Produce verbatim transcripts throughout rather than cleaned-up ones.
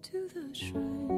to the shrine.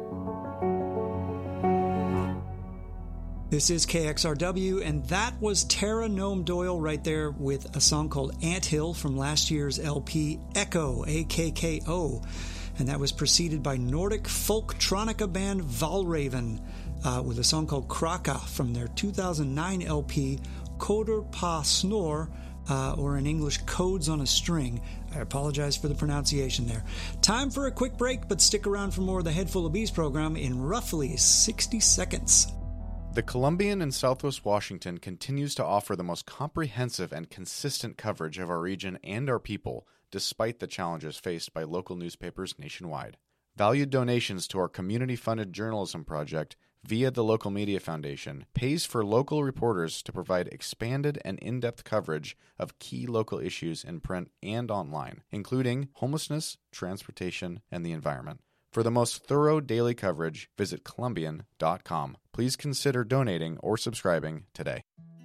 This is K X R W, and that was Tara Nome Doyle right there with a song called Anthill from last year's L P Echo, A K K O. And that was preceded by Nordic folk-tronica band Valraven uh, with a song called Kraka from their two thousand nine L P Koder pa Snor, uh, or in English, Codes on a String. I apologize for the pronunciation there. Time for a quick break, but stick around for more of the Head Full of Bees program in roughly sixty seconds. The Columbian in Southwest Washington continues to offer the most comprehensive and consistent coverage of our region and our people, despite the challenges faced by local newspapers nationwide. Valued donations to our community-funded journalism project via the Local Media Foundation pays for local reporters to provide expanded and in-depth coverage of key local issues in print and online, including homelessness, transportation, and the environment. For the most thorough daily coverage, visit Columbian dot com. Please consider donating or subscribing today.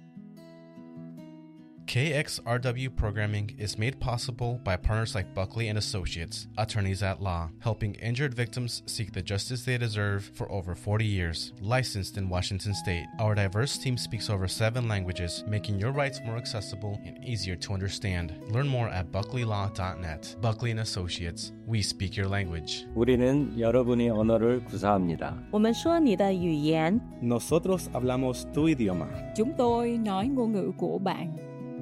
K X R W programming is made possible by partners like Buckley and Associates, attorneys at law, helping injured victims seek the justice they deserve for over forty years. Licensed in Washington State, our diverse team speaks over seven languages, making your rights more accessible and easier to understand. Learn more at buckley law dot net. Buckley and Associates, we speak your language. 우리는 여러분의 언어를 구사합니다. 我们说你的语言. Nosotros hablamos tu idioma. Chúng tôi nói ngôn ngữ của bạn.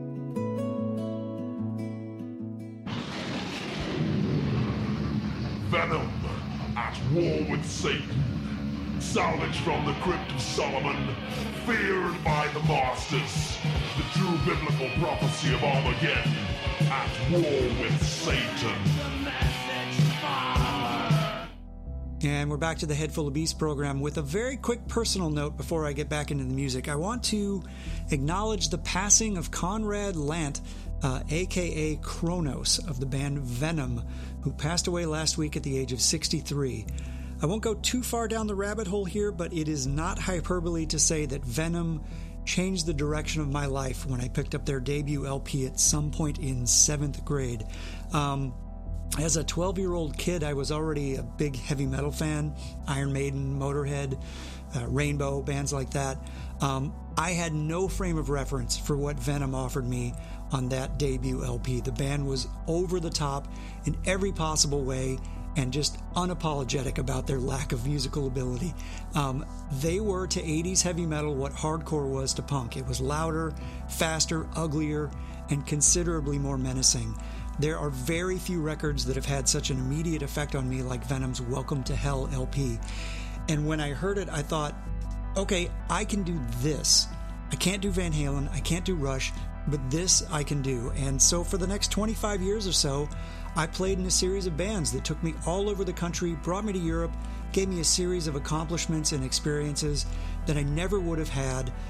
Venom, at war with Satan, salvaged from the crypt of Solomon, feared by the masters, the true biblical prophecy of Armageddon, at war with Satan. And we're back to the Head Full of Bees program with a very quick personal note before I get back into the music. I want to acknowledge the passing of Conrad Lant, uh, a k a. Kronos, of the band Venom, who passed away last week at the age of sixty-three. I won't go too far down the rabbit hole here, but it is not hyperbole to say that Venom changed the direction of my life when I picked up their debut L P at some point in seventh grade. Um... As a twelve-year-old kid, I was already a big heavy metal fan, Iron Maiden, Motorhead, uh, Rainbow, bands like that. Um, I had no frame of reference for what Venom offered me on that debut L P. The band was over the top in every possible way and just unapologetic about their lack of musical ability. Um, they were to eighties heavy metal what hardcore was to punk. It was louder, faster, uglier, and considerably more menacing. There are very few records that have had such an immediate effect on me like Venom's Welcome to Hell L P. And when I heard it, I thought, okay, I can do this. I can't do Van Halen, I can't do Rush, but this I can do. And so for the next twenty-five years or so, I played in a series of bands that took me all over the country, brought me to Europe, gave me a series of accomplishments and experiences that I never would have had